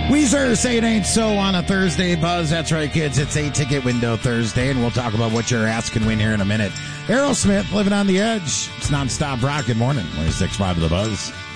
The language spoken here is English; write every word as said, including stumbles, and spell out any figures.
Weezer, Say It Ain't So on a Thursday, Buzz. That's right, kids. It's a ticket window Thursday, and we'll talk about what your ass can win here in a minute. Aerosmith, Living on the Edge. It's nonstop rock. Good morning. ninety-six point five of the Buzz.